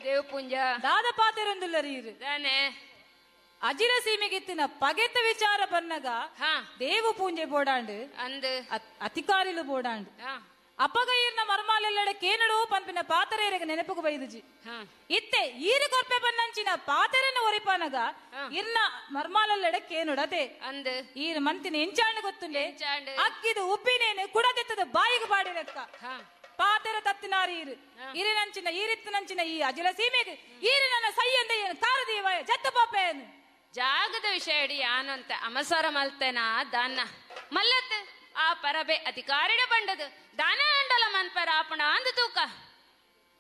ದೇವ್ ಪುಂಜ ದಾದ ಪಾತೆರೊಂದುಲ್ಲರೀರು ದಾನೆ ಅಜಿರ ಸೀಮೆಗೆತ್ತಿನ ಪಗೆತ ವಿಚಾರ ಬನ್ನಗ ದೇವು ಪೂಂಜೆ ಬೋಡಾಂಡು ಅಂದು ಅಧಿಕಾರಿಲು ಬೋಡಾಂಡು ಅಪಗೈರ್ನ ಮರ್ಮಾಲೆಲ್ಲಡ ಕೇನಡು ಪಂಪಿನ ಪಾತರೇರಿಗೆ ನೆನಪುಗ ಬೈದುಜಿ ಇತ್ತೆ ಈರು ಕೊರ್ಪೆ ಬನ್ನಂಚಿನ ಪಾತರನ ಒರಿಪಾನಗ ಇರ್ನ ಮರ್ಮಾಲೆಲ್ಲಡ ಕೇನುಡತೆ ಅಂದು ಈರು ಮಂತಿನ ಎಂಚಾಂಡು ಗೊತ್ತುಂಡೆ ಅಕ್ಕಿದು ಉಪ್ಪಿನೇನು ಕುಡದೆತ್ತದ ಬಾಯಿಗೆ ಬಾಡಿರಕ್ಕ ಪಾತೆರ ತತ್ತಿನಾರಿ ಈರಿನಂಚಿನ ಈರಿತ್ತಿನಂಚಿನ ಈ ಅಜಿಲ ಸೀಮೆಗೆ ಈರು ನನ್ನ ಸೈ ಅಂದ ಏನು ಕಾರದೀವ ಜತ್ತ ಪಾಪೇನು ಜಾಗದ ವಿಷಯ ಇಡಿ ಯಾನು ಅಂತ ಅಮಸರ ಮಲ್ತೆನ ದಾನ ಮಲ್ಲತ್ ಆ ಪರಬೆ ಅಧಿಕಾರಿಡ ಬಂಡದು ದಾನ ಅಂಡಲ ಮನ್ಪರ ಆಪಣ ಅಂದ ತೂಕ